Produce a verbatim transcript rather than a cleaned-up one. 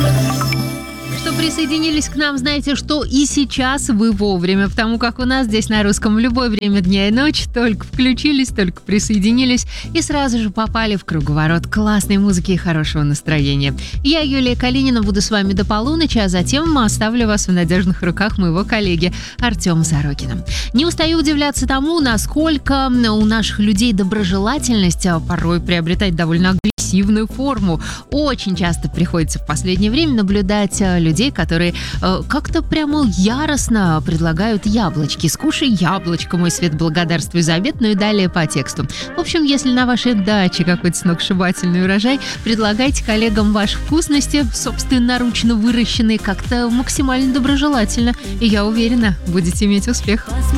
Что присоединились к нам, знаете, что и сейчас вы вовремя, потому как у нас здесь на русском в любое время дня и ночи только включились, только присоединились и сразу же попали в круговорот классной музыки и хорошего настроения. Я, Юлия Калинина, буду с вами до полуночи, а затем оставлю вас в надежных руках моего коллеги Артема Сорокина. Не устаю удивляться тому, насколько у наших людей доброжелательность порой приобретает довольно агрессивную форму. Очень часто приходится в последнее время наблюдать людей, которые э, как-то прямо яростно предлагают яблочки. «Скушай яблочко, мой свет, благодарствуй за обед», ну и далее по тексту. В общем, если на вашей даче какой-то сногсшибательный урожай, предлагайте коллегам ваши вкусности, собственноручно выращенные, как-то максимально доброжелательно. И я уверена, будете иметь успех.